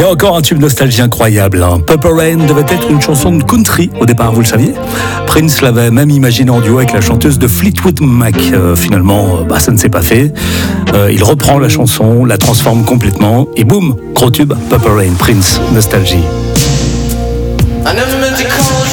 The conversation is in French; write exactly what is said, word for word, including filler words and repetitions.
encore un tube nostalgie incroyable. Hein. Purple Rain devait être une chanson de country au départ, vous le saviez. Prince l'avait même imaginé en duo avec la chanteuse de Fleetwood Mac. Euh, finalement, bah, ça ne s'est pas fait. Euh, il reprend la chanson, la transforme complètement et boum, gros tube, Purple Rain, Prince, nostalgie. I never meant to